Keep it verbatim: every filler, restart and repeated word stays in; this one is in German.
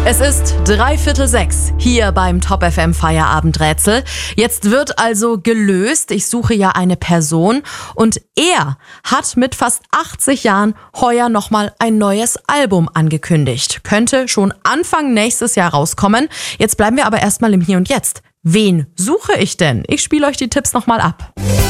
Es ist dreiviertel sechs hier beim Top F M Feierabendrätsel. Jetzt wird also gelöst. Ich suche ja eine Person und er hat mit fast achtzig Jahren heuer nochmal ein neues Album angekündigt. Könnte schon Anfang nächstes Jahr rauskommen. Jetzt bleiben wir aber erstmal im Hier und Jetzt. Wen suche ich denn? Ich spiele euch die Tipps nochmal ab.